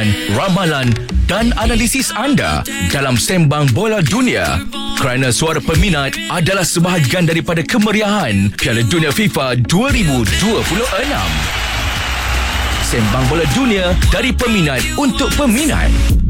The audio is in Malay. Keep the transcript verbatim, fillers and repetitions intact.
ramalan dan analisis anda dalam Sembang Bola Dunia, kerana suara peminat adalah sebahagian daripada kemeriahan Piala Dunia FIFA dua ribu dua puluh enam. Sembang Bola Dunia, dari peminat untuk peminat.